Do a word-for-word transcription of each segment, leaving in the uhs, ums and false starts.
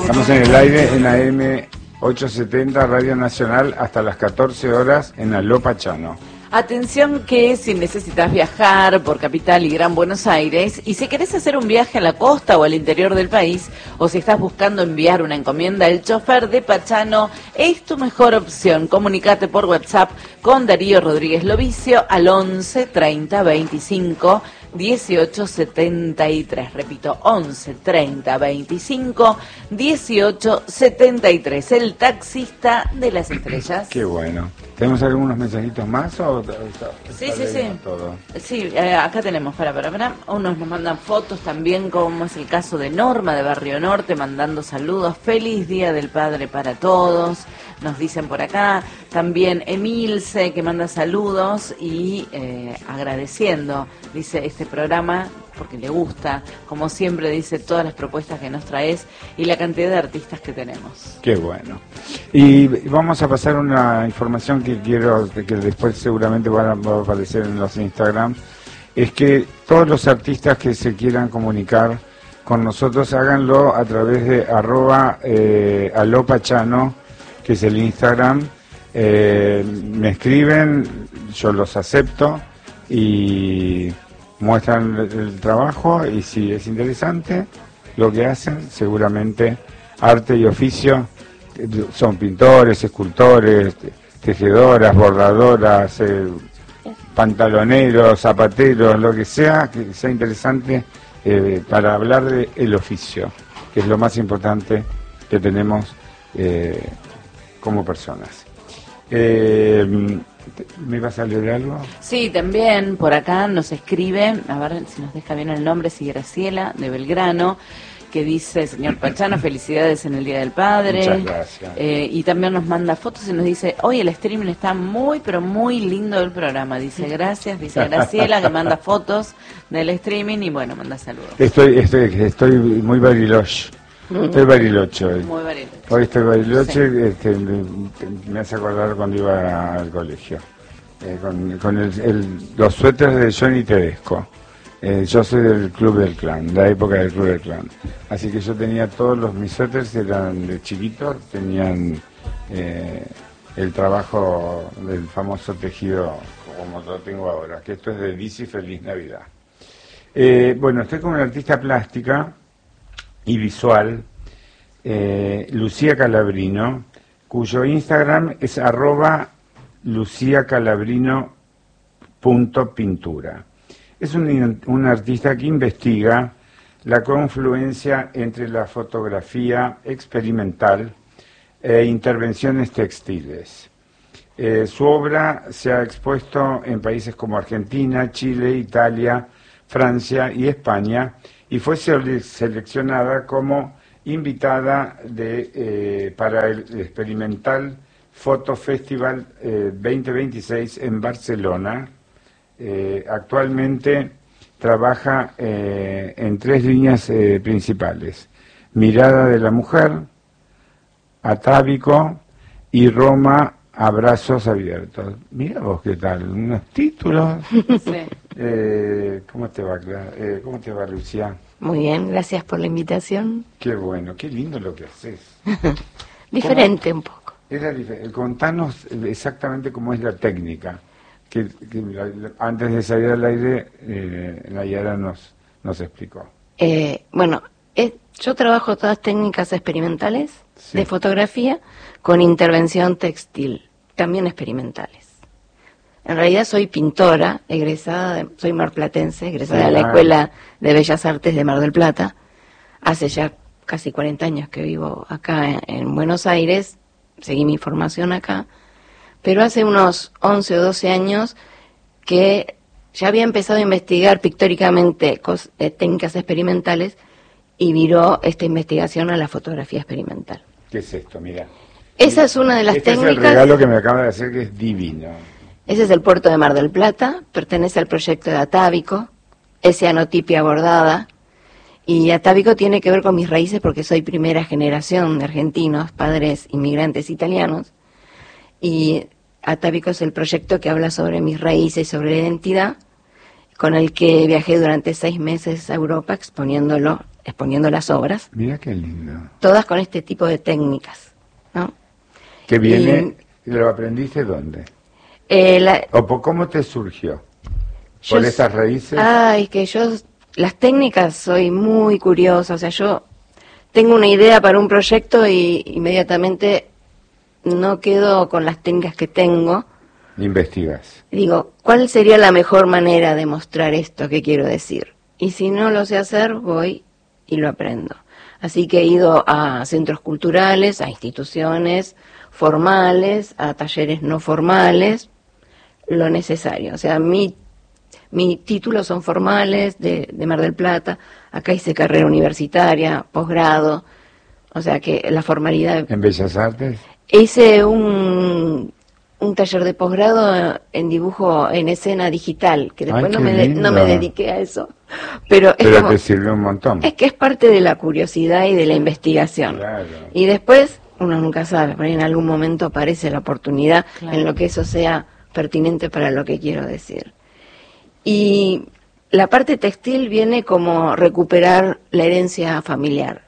Estamos en el aire en A M ochocientos setenta Radio Nacional hasta las catorce horas en Aló Pachano. Atención que si necesitas viajar por Capital y Gran Buenos Aires y si querés hacer un viaje a la costa o al interior del país o si estás buscando enviar una encomienda, el chofer de Pachano es tu mejor opción. Comunicate por WhatsApp con Darío Rodríguez Lovicio al once treinta veinticinco dieciocho setenta y tres. Repito, once treinta veinticinco dieciocho setenta y tres. El taxista de las estrellas. Qué bueno. ¿Tenemos algunos mensajitos más o, o, o sí, sí, sí. todo? Sí, eh, acá tenemos, para, para, para. Unos nos mandan fotos también, como es el caso de Norma de Barrio Norte, mandando saludos. Feliz Día del Padre para todos, nos dicen por acá. También Emilce, que manda saludos y eh, agradeciendo, dice, este programa, porque le gusta, como siempre dice, todas las propuestas que nos traes y la cantidad de artistas que tenemos. Qué bueno. Y vamos a pasar una información que quiero, que después seguramente va a, va a aparecer en los Instagram, es que todos los artistas que se quieran comunicar con nosotros, háganlo a través de arroba eh, alopachano, que es el Instagram. Eh, me escriben, yo los acepto y muestran el, el trabajo, y si es interesante lo que hacen, seguramente arte y oficio, son pintores, escultores, tejedoras, bordadoras, eh, pantaloneros, zapateros, lo que sea, que sea interesante eh, para hablar de el oficio, que es lo más importante que tenemos eh, como personas. Eh, ¿Me vas a leer algo? Sí, también por acá nos escribe, a ver si nos deja bien el nombre, si Graciela de Belgrano, que dice: señor Pachano, felicidades en el Día del Padre. Muchas gracias. Eh, y también nos manda fotos y nos dice: hoy el streaming está muy, pero muy lindo el programa. Dice gracias, dice Graciela, que manda fotos del streaming y bueno, manda saludos. Estoy, estoy, estoy muy bariloche. Estoy bariloche hoy. Muy bariloche. Hoy estoy bariloche, Sí. este, me, me hace acordar cuando iba al colegio. Eh, con con el, el, los suéteres de Johnny Tedesco. Eh, yo soy del Club del Clan, la época del Club del Clan. Así que yo tenía todos los, mis suéteres eran de chiquitos, tenían eh, el trabajo del famoso tejido como lo tengo ahora, que esto es de Dizzy Feliz Navidad. Eh, bueno, estoy con una artista plástica y visual, eh, Lucía Calabrino, cuyo Instagram es arroba luciacalabrino.pintura. Es un, un artista que investiga la confluencia entre la fotografía experimental e intervenciones textiles. Eh, su obra se ha expuesto en países como Argentina, Chile, Italia, Francia y España, y fue seleccionada como invitada de, eh, para el Experimental Photo Festival eh, veinte veintiséis en Barcelona. Eh, actualmente trabaja eh, en tres líneas eh, principales: Mirada de la Mujer, Atávico y Roma, Abrazos Abiertos. Mira vos qué tal, unos títulos. Sí. Eh, ¿Cómo te va, Clara? Eh, ¿Cómo te va, Lucía? Muy bien, gracias por la invitación. Qué bueno, qué lindo lo que haces. Diferente ¿Cómo? Un poco. Era dif- contanos exactamente cómo es la técnica, que, que la, la, antes de salir al aire, eh, Nayara nos, nos explicó. Eh, bueno, es, yo trabajo todas técnicas experimentales sí. de fotografía con intervención textil, también experimentales. En realidad soy pintora, egresada, de, soy marplatense, egresada sí, de la ah. Escuela de Bellas Artes de Mar del Plata. Hace ya casi cuarenta años que vivo acá en, en Buenos Aires, seguí mi formación acá, pero hace unos once o doce años que ya había empezado a investigar pictóricamente cos, eh, técnicas experimentales y viró esta investigación a la fotografía experimental. ¿Qué es esto? Mira. Esa es una de las este técnicas... es el regalo que me acaba de hacer, que es divino. Ese es el puerto de Mar del Plata, pertenece al proyecto de Atávico, es cianotipia bordada, y Atávico tiene que ver con mis raíces porque soy primera generación de argentinos, padres inmigrantes italianos, y Atávico es el proyecto que habla sobre mis raíces y sobre la identidad, con el que viajé durante seis meses a Europa exponiéndolo exponiendo las obras. Mira qué lindo. Todas con este tipo de técnicas, ¿no? ¿Que viene, y, lo aprendiste dónde? Eh, la, ¿O por cómo te surgió? ¿Por yo, esas raíces? Ay, que yo, las técnicas soy muy curiosa, o sea, yo tengo una idea para un proyecto y inmediatamente no quedo con las técnicas que tengo. Investigas. Digo, ¿cuál sería la mejor manera de mostrar esto que quiero decir? Y si no lo sé hacer, voy y lo aprendo. Así que he ido a centros culturales, a instituciones formales, a talleres no formales, lo necesario. O sea, mi, mi títulos son formales de, de Mar del Plata, acá hice carrera universitaria, posgrado, o sea que la formalidad... ¿En Bellas Artes? Hice un... un taller de posgrado en dibujo en escena digital, que después Ay, no, me de, no me dediqué a eso. Pero, es Pero como, te sirvió un montón. Es que es parte de la curiosidad y de la investigación. Claro. Y después, uno nunca sabe, por ahí en algún momento aparece la oportunidad claro. en lo que eso sea pertinente para lo que quiero decir. Y la parte textil viene como recuperar la herencia familiar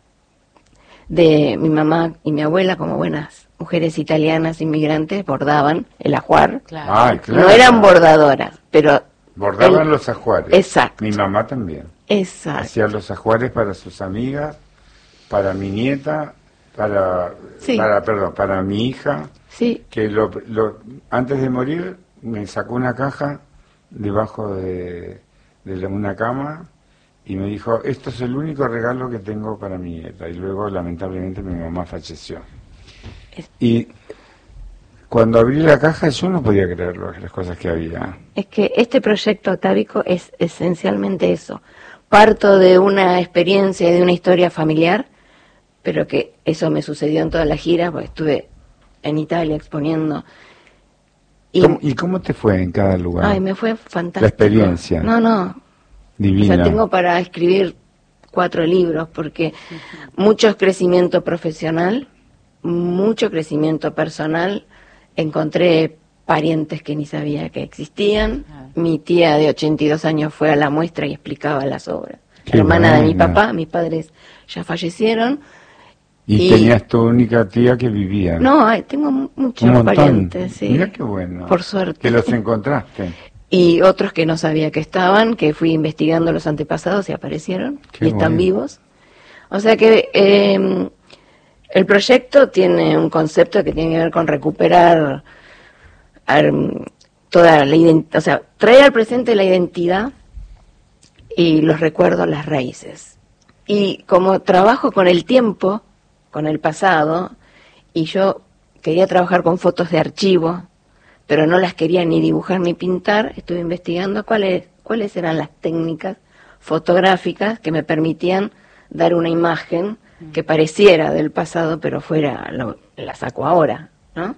de mi mamá y mi abuela, como buenas mujeres italianas inmigrantes, bordaban el ajuar. Claro. Ay, claro. No eran bordadoras, pero... Bordaban el... los ajuares. Exacto. Mi mamá también. Exacto. Hacía los ajuares para sus amigas, para mi nieta, para, sí. para perdón, para mi hija. Sí. Que lo, lo, antes de morir me sacó una caja debajo de, de la, una cama y me dijo, esto es el único regalo que tengo para mi nieta. Y luego, lamentablemente, mi mamá falleció. Es... Y cuando abrí la caja yo no podía creer las cosas que había. Es que este proyecto atávico es esencialmente eso. Parto de una experiencia, de una historia familiar, pero que eso me sucedió en toda la gira, porque estuve en Italia exponiendo. ¿Y cómo, ¿y cómo te fue en cada lugar? Ay, me fue fantástico. La experiencia. No, no. Divina. O sea, tengo para escribir cuatro libros, porque uh-huh. mucho crecimiento profesional, mucho crecimiento personal. Encontré parientes que ni sabía que existían. Ah. Mi tía de ochenta y dos años fue a la muestra y explicaba las obras. Qué hermana buena. De mi papá, mis padres ya fallecieron. ¿Y, y tenías tu única tía que vivía? No, tengo muchos parientes, sí. Mira qué bueno. Por suerte. Que los encontraste. Y otros que no sabía que estaban, que fui investigando los antepasados y aparecieron. Qué y están bueno. Vivos. O sea que... Eh, el proyecto tiene un concepto que tiene que ver con recuperar um, toda la identidad, o sea, traer al presente la identidad y los recuerdos, las raíces. Y como trabajo con el tiempo, con el pasado, y yo quería trabajar con fotos de archivo, pero no las quería ni dibujar ni pintar, estuve investigando cuáles, cuáles eran las técnicas fotográficas que me permitían dar una imagen que pareciera del pasado, pero fuera, lo, la saco ahora, ¿no?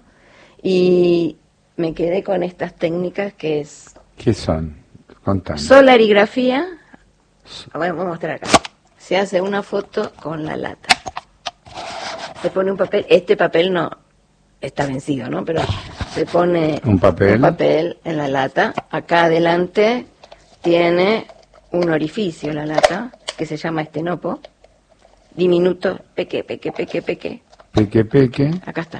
Y me quedé con estas técnicas que es... ¿Qué son? Contame. Solarigrafía. Bueno, voy a mostrar acá. Se hace una foto con la lata. Se pone un papel, este papel no está vencido, ¿no? Pero se pone un papel, un papel en la lata. Acá adelante tiene un orificio la lata, que se llama estenopo. Diminuto, peque, peque, peque, peque. Peque, peque. Acá está.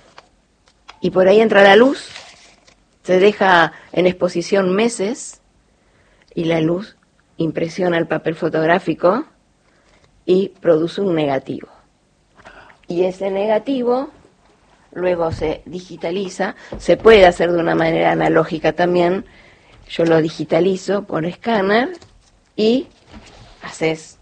Y por ahí entra la luz, se deja en exposición meses, y la luz impresiona el papel fotográfico y produce un negativo. Y ese negativo luego se digitaliza, se puede hacer de una manera analógica también. Yo lo digitalizo por escáner y haces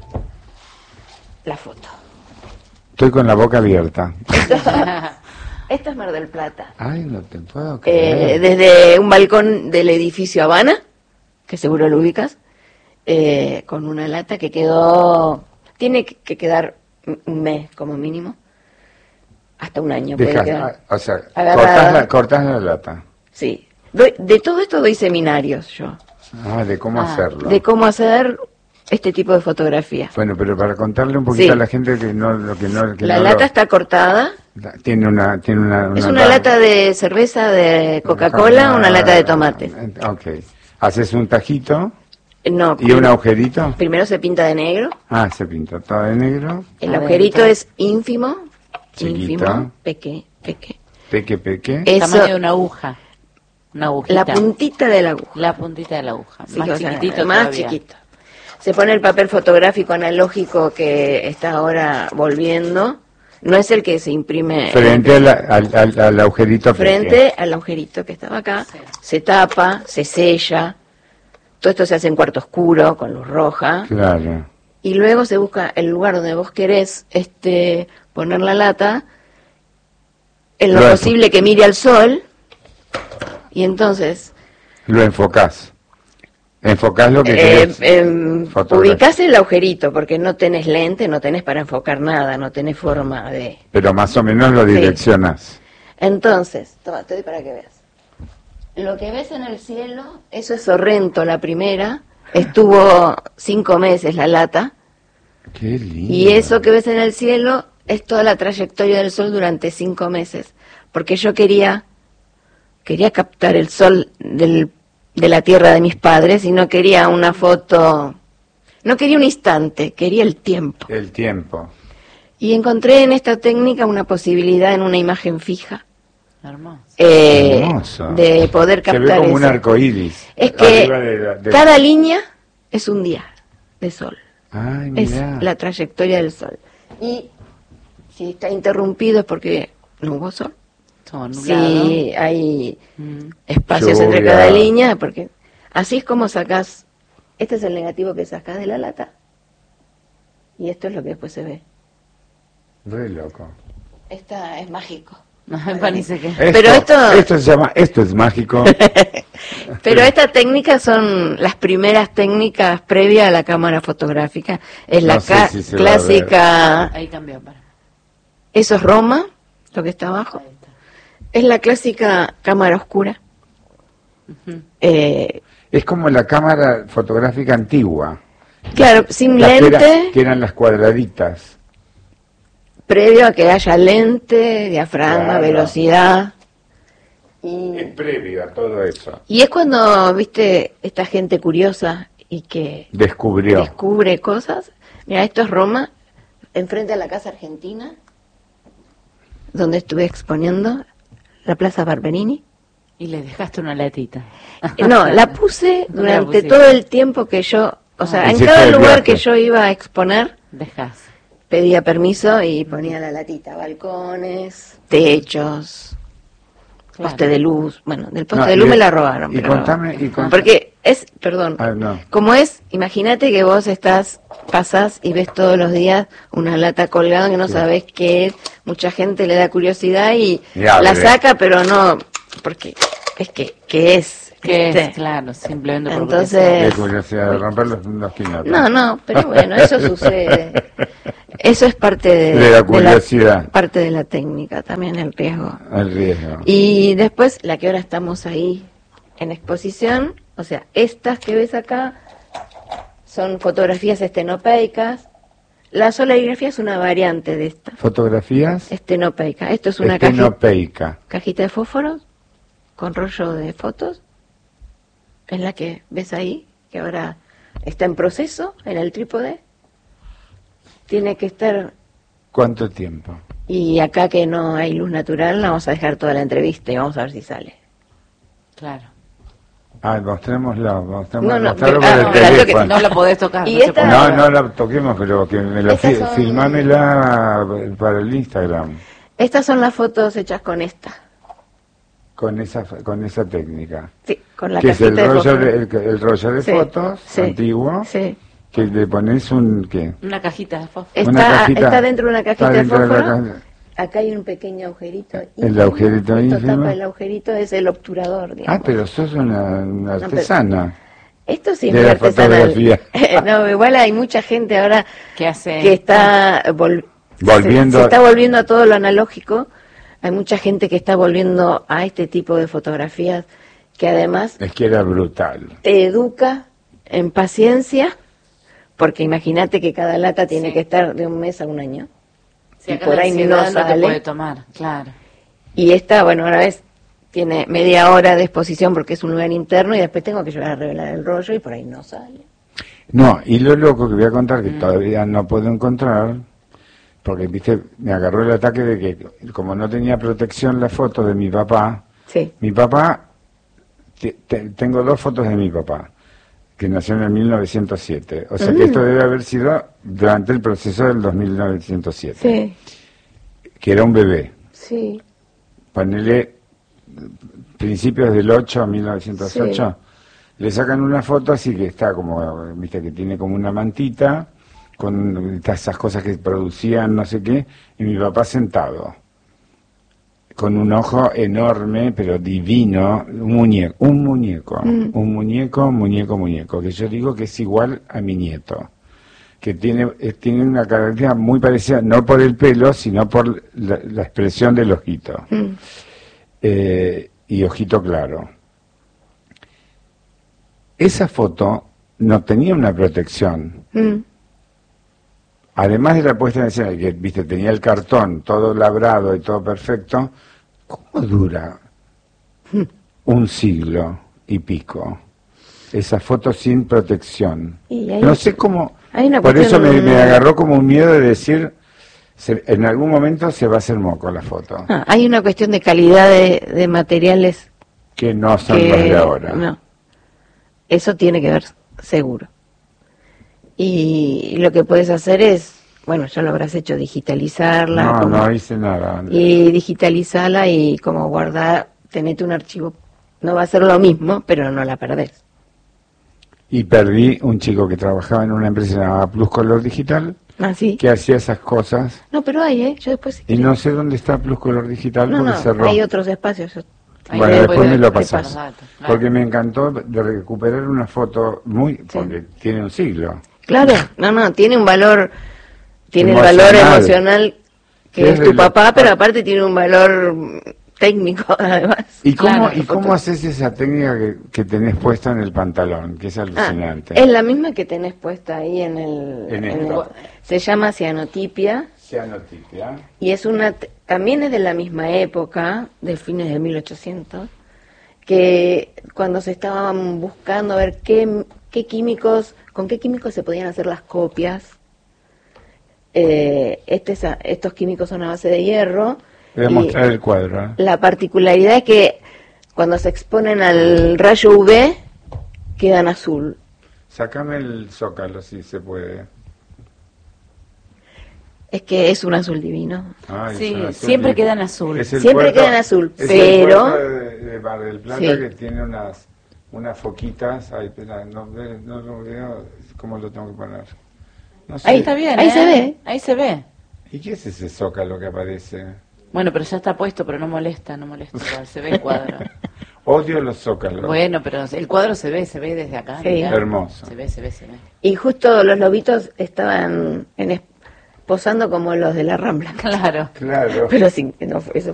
la foto. Estoy con la boca abierta. Esta es Mar del Plata. Ay, no te puedo creer. Eh, desde un balcón del edificio Habana, que seguro lo ubicas, eh, con una lata que quedó... Tiene que quedar un mes como mínimo, hasta un año. Dejas, puede quedar o sea, cortás la, cortás la lata. Sí. Doy, de todo esto doy seminarios yo. Ah, de cómo ah, hacerlo. De cómo hacer... este tipo de fotografía. Bueno, pero para contarle un poquito sí. a la gente que no lo que no que la no lata lo, está cortada. Tiene una tiene una, una es una lata, lata de cerveza de Coca-Cola, una lata de tomate. Okay. Haces un tajito. No. ¿Y un agujerito? Primero se pinta de negro. Ah, se pinta todo de negro. El Adentro. agujerito es ínfimo. Chiquito. Ínfimo. Peque, peque. Peque, peque. El Eso- tamaño de una aguja. Una agujita. La puntita de la aguja. La puntita de la aguja. Sí, más o sea, chiquitito más todavía. chiquito. Se pone el papel fotográfico analógico que está ahora volviendo. No es el que se imprime Frente a la- al, al, al agujerito peque. frente al agujerito que estaba acá. Sí. Se tapa, se sella. Todo esto se hace en cuarto oscuro, con luz roja. Claro. Y luego se busca el lugar donde vos querés este, poner la lata, en lo Lo enfo- posible que mire al sol, y entonces Lo enfocás. Enfocás lo que eh, querés. em, fotografiar. ubicás el agujerito, porque no tenés lente, no tenés para enfocar nada, no tenés forma de... Pero más o menos lo direccionás. Entonces, toma, te doy para que veas. Lo que ves en el cielo, eso es Sorrento, la primera, estuvo cinco meses la lata, Qué lindo. y eso que ves en el cielo es toda la trayectoria del sol durante cinco meses, porque yo quería, quería captar el sol del, de la tierra de mis padres y no quería una foto, no quería un instante, quería el tiempo. El tiempo. Y encontré en esta técnica una posibilidad en una imagen fija. Hermoso. eh, Hermoso. de poder Se ve captar como un eso. arco iris. Es que arriba de la- de- cada línea es un día de sol, Ay, es mirá. la trayectoria del sol. Y si está interrumpido es porque no hubo sol. Todo nublado. Si hay Mm. espacios entre Lluvia. cada línea, porque así es como sacás, este es el negativo que sacás de la lata, y esto es lo que después se ve. Re loco. Esta es mágico. No me parece que... Esto, Pero esto- esto se llama, esto es mágico. Pero estas técnicas son las primeras técnicas previas a la cámara fotográfica. Es la No sé ca- si se va a clásica, Ahí cambió para. eso es Roma, lo que está abajo. Ahí está. Es la clásica cámara oscura. Ujú. Eh, Es como la cámara fotográfica antigua. claro, sin Las que, lente, era- que eran las cuadraditas. previo a que haya lente, diafragma, Claro. velocidad. Y, Es previo a todo eso. y es cuando, viste, esta gente curiosa y que Descubrió. descubre cosas. Mira, esto es Roma, enfrente a la Casa Argentina, donde estuve exponiendo, la Plaza Barberini. Y le dejaste una latita. Eh, No, la puse ¿Dónde la durante pusiste? todo el tiempo que yo, o sea, Ah. en Hiciste cada el lugar viaje. que yo iba a exponer, Dejás. pedía permiso y ponía la latita, balcones, techos, Claro. poste de luz. Bueno, del poste No, de y luz de- me la robaron. y pero- contame- y contame- Porque es, perdón, Ah, no. como es, imagínate que vos estás, pasás y ves todos los días una lata colgada que no Sí. sabés qué es. Mucha gente le da curiosidad y Y abre. la saca, pero no, porque es que, ¿qué es? Que ¿Viste? es, claro, simplemente por Entonces- Qué curiosidad de romper los, los quinotes. No, no, pero bueno, eso sucede. Eso es parte de, De la curiosidad. parte de la técnica, también el riesgo. El riesgo. Y después, la que ahora estamos ahí en exposición, o sea, estas que ves acá son fotografías estenopeicas. La solarigrafía es una variante de esta, Fotografías estenopeica. Esto es una cajita, estenopeica. cajita de fósforos con rollo de fotos. Es la que ves ahí, que ahora está en proceso en el trípode. Tiene que estar, ¿Cuánto tiempo? y acá que no hay luz natural, la vamos a dejar toda la entrevista y vamos a ver si sale. Claro. Ah, mostrémoslo, mostrémoslo, No, no, mostrarlo pero- por ah, el no, la teléfono. toque- No la podés tocar. Y no se esta- puede. No, no la toquemos, pero que me la Estas fi- son- filmámela para el Instagram Estas son las fotos hechas con esta. con esa con esa técnica. Sí, con la Que es cajita el de rollo fósforo. de, el, el rollo de Sí, fotos sí, antiguo, Sí. que le pones un ¿qué? Una cajita de fósforo. Está, Una cajita- está dentro de una cajita está de dentro de la fósforo. caja- Acá hay un pequeño agujerito. El ínfimo. agujerito Esto ínfimo. tapa el agujerito, es el obturador, digamos. Ah, pero sos una, una artesana. Esto sí es de muy la artesanal. fotografía. No, igual hay mucha gente ahora ¿Qué hace? que está vol- Volviendo- se, se está volviendo a todo lo analógico. Hay mucha gente que está volviendo a este tipo de fotografías que además Es que era brutal. te educa en paciencia, porque imagínate que cada lata tiene Sí. que estar de un mes a un año. Si y acá por la ahí no ansiedad no te sale. puede tomar, claro. Y esta, bueno, ahora ves, tiene media hora de exposición porque es un lugar interno y después tengo que llevar a revelar el rollo y por ahí no sale. No, y lo loco que voy a contar, que Mm. todavía no puedo encontrar, porque, viste, me agarró el ataque de que, como no tenía protección la foto de mi papá, Sí. mi papá, te- te- tengo dos fotos de mi papá, que nació en el mil novecientos siete, o sea que Mm. esto debe haber sido durante el proceso del dos mil novecientos siete, Sí. que era un bebé, Sí. ponele principios del ocho a mil novecientos ocho, le sacan una foto así que está como, viste, que tiene como una mantita, con esas cosas que producían no sé qué, y mi papá sentado, con un ojo enorme, pero divino, un muñeco, un muñeco, Mm. un muñeco, muñeco, muñeco, que yo digo que es igual a mi nieto, que tiene, eh, tiene una característica muy parecida, no por el pelo, sino por la, la expresión del ojito, Mm. eh, y ojito claro. Esa foto no tenía una protección. Mm. Además de la puesta en escena, que viste, tenía el cartón todo labrado y todo perfecto, ¿cómo dura un siglo y pico esa foto sin protección? Y hay- No sé cómo, hay una por eso cuestión- me, me agarró como un miedo de decir, se- en algún momento se va a hacer moco la foto, Ah, hay una cuestión de calidad de, de materiales que no son que los de ahora. no. Eso tiene que ver seguro. Y lo que puedes hacer es, bueno, ya lo habrás hecho, digitalizarla. No, como- no hice nada. Andrea. Y digitalizarla y como guardar, tenete un archivo. No va a ser lo mismo, pero no la perdés. Y perdí un chico que trabajaba en una empresa llamada Plus Color Digital, Ah, sí. que hacía esas cosas, No, pero hay, ¿eh? Yo después... si y querés- no sé dónde está Plus Color Digital no, porque no, cerró. hay otros espacios. yo- Ahí Bueno, después después me lo te pasás. paso datos, claro. Porque me encantó de recuperar una foto muy, porque tiene un siglo. Claro, no, no, tiene un valor, tiene el valor Emocional. emocional que Que es es tu de papá, la- pero aparte tiene un valor mm, técnico además. ¿Y cómo, Claro, ¿y cómo foto. haces esa técnica que, que tenés puesta en el pantalón? Que es Ah, alucinante. es la misma que tenés puesta ahí en el, En en esto. el- se llama cianotipia Cianotipia. y es una, t- también es de la misma época, de fines de mil ochocientos, que cuando se estaban buscando a ver qué, qué químicos, con qué químicos se podían hacer las copias. Eh, este es a- estos químicos son a base de hierro. Voy a y mostrar el cuadro. ¿eh? la particularidad es que cuando se exponen al rayo U V quedan azul. Sacame el zócalo si se puede. Es que es un azul divino. Ay, Sí, es un azul siempre divino. quedan azul. Es el Siempre quedan azul, es pero- el puerto de, de Mar del Plata Sí. que tiene unas unas foquitas. Ay, espera, no, ve- no lo veo. ¿Cómo lo tengo que poner? No sé. Ahí Está bien, Ahí ¿eh? se ve. Ahí se ve. ¿Y qué es ese zócalo que aparece? Bueno, pero ya está puesto, pero no molesta, no molesta. igual, Se ve el cuadro. Odio los zócalos. Bueno, pero el cuadro se ve, se ve desde acá. Sí. mirá. Hermoso. Se ve, se ve, se ve. Y justo los lobitos estaban en es- posando como los de la Rambla. Claro. Claro. Pero sin, no, fue- eso